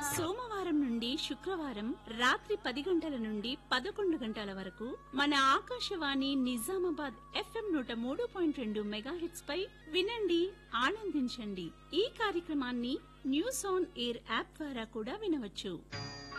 సోమవారం నుండి శుక్రవారం రాత్రి 10 గంటల నుండి 11 గంటల వరకు మన ఆకాశవాణి నిజామాబాద్ FM 103.2 మెగాహెట్స్ పై వినండి, ఆనందించండి. ఈ కార్యక్రమాన్ని న్యూస్ ఆన్ ఎయిర్ యాప్ ద్వారా కూడా వినవచ్చు.